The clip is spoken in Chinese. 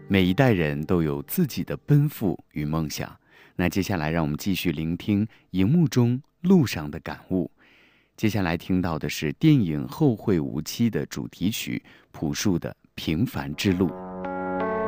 每一代人都有自己的奔赴与梦想。那接下来让我们继续聆听荧幕中路上的感悟。接下来听到的是电影《后会无期》的主题曲朴树的《平凡之路》。